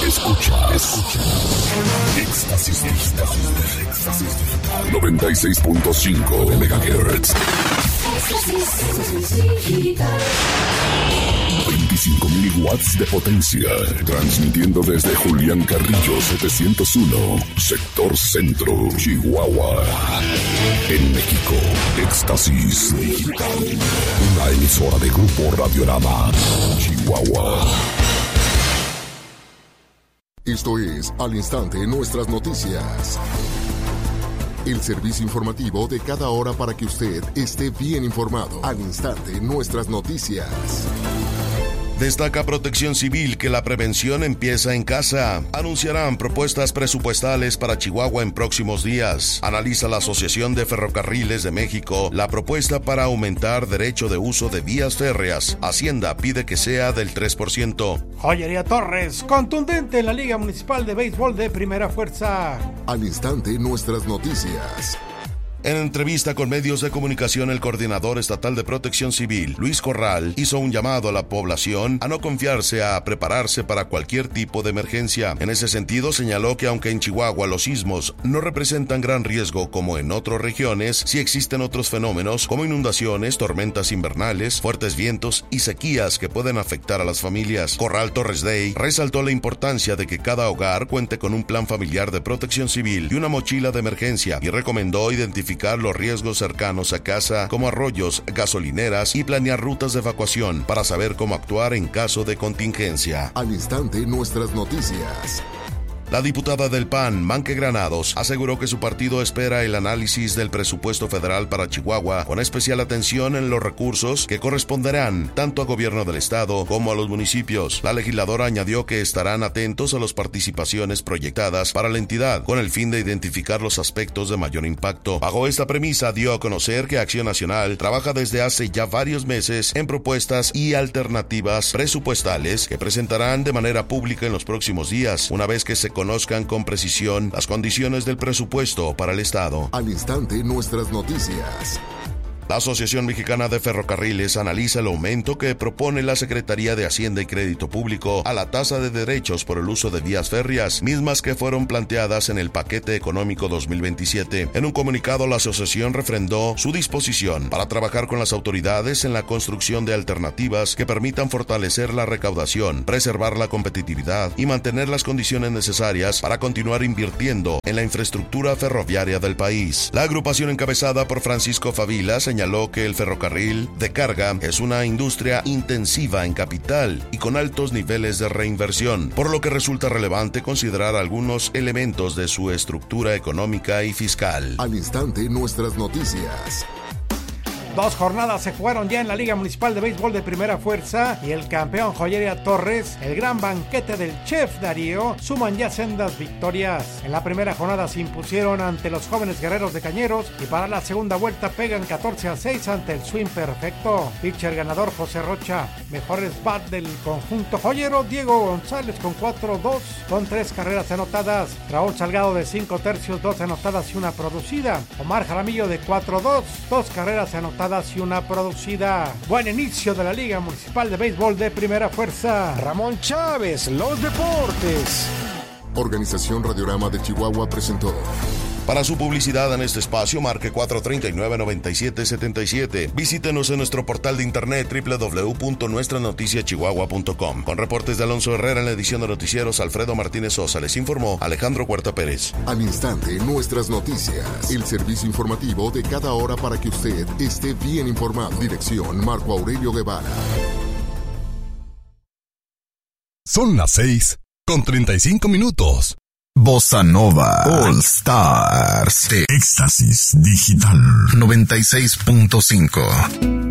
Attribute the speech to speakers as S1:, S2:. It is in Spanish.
S1: Escucha. Éxtasis Digital. 96.5 MHz. 25.000 watts de potencia. Transmitiendo desde Julián Carrillo 701, sector centro, Chihuahua. En México, Éxtasis Digital. Una emisora de Grupo Radiorama, Chihuahua. Esto es Al Instante Nuestras Noticias. El servicio informativo de cada hora para que usted esté bien informado. Al Instante Nuestras Noticias.
S2: Destaca Protección Civil que la prevención empieza en casa. Anunciarán propuestas presupuestales para Chihuahua en próximos días. Analiza la Asociación de Ferrocarriles de México la propuesta para aumentar derecho de uso de vías férreas. Hacienda pide que sea del 3%.
S3: Joyería Torres, contundente en la Liga Municipal de Béisbol de Primera Fuerza.
S1: Al Instante Nuestras Noticias.
S2: En entrevista con medios de comunicación, el coordinador estatal de Protección Civil, Luis Corral, hizo un llamado a la población a no confiarse, a prepararse para cualquier tipo de emergencia. En ese sentido, señaló que aunque en Chihuahua los sismos no representan gran riesgo como en otras regiones, sí existen otros fenómenos como inundaciones, tormentas invernales, fuertes vientos y sequías que pueden afectar a las familias. Corral Torres Day resaltó la importancia de que cada hogar cuente con un plan familiar de protección civil y una mochila de emergencia, y recomendó identificar los riesgos cercanos a casa como arroyos, gasolineras y planear rutas de evacuación para saber cómo actuar en caso de contingencia.
S1: Al Instante Nuestras Noticias.
S2: La diputada del PAN, Manque Granados, aseguró que su partido espera el análisis del presupuesto federal para Chihuahua, con especial atención en los recursos que corresponderán tanto al gobierno del estado como a los municipios. La legisladora añadió que estarán atentos a las participaciones proyectadas para la entidad, con el fin de identificar los aspectos de mayor impacto. Bajo esta premisa, dio a conocer que Acción Nacional trabaja desde hace ya varios meses en propuestas y alternativas presupuestales que presentarán de manera pública en los próximos días, una vez que se conozcan con precisión las condiciones del presupuesto para el Estado.
S1: Al Instante Nuestras Noticias.
S2: La Asociación Mexicana de Ferrocarriles analiza el aumento que propone la Secretaría de Hacienda y Crédito Público a la tasa de derechos por el uso de vías férreas, mismas que fueron planteadas en el Paquete Económico 2027. En un comunicado, la asociación refrendó su disposición para trabajar con las autoridades en la construcción de alternativas que permitan fortalecer la recaudación, preservar la competitividad y mantener las condiciones necesarias para continuar invirtiendo en la infraestructura ferroviaria del país. La agrupación encabezada por Francisco Favila señaló que el ferrocarril de carga es una industria intensiva en capital y con altos niveles de reinversión, por lo que resulta relevante considerar algunos elementos de su estructura económica y fiscal.
S1: Al Instante Nuestras Noticias.
S3: 2 jornadas se jugaron ya en la Liga Municipal de Béisbol de Primera Fuerza y el campeón Joyería Torres, el gran banquete del Chef Darío, suman ya sendas victorias. En la primera jornada se impusieron ante los jóvenes guerreros de Cañeros y para la segunda vuelta pegan 14-6 ante el Swing Perfecto. Pitcher ganador José Rocha. Mejores bat del conjunto joyero Diego González con 4-2 con 3 carreras anotadas. Raúl Salgado de 5 tercios, 2 anotadas y una producida. Omar Jaramillo de 4-2, 2 carreras anotadas y una producida. Buen inicio de la Liga Municipal de Béisbol de Primera Fuerza. Ramón Chávez, los deportes.
S1: Organización Radiorama de Chihuahua presentó.
S2: Para su publicidad en este espacio, marque 439-9777. Visítenos en nuestro portal de internet www.nuestranoticiachihuahua.com. Con reportes de Alonso Herrera en la edición de noticieros, Alfredo Martínez Sosa. Les informó Alejandro Huerta Pérez.
S1: Al Instante Nuestras Noticias. El servicio informativo de cada hora para que usted esté bien informado. Dirección Marco Aurelio Guevara.
S4: Son las 6:35.
S5: Bossa Nova All Stars de Éxtasis Digital 96.5.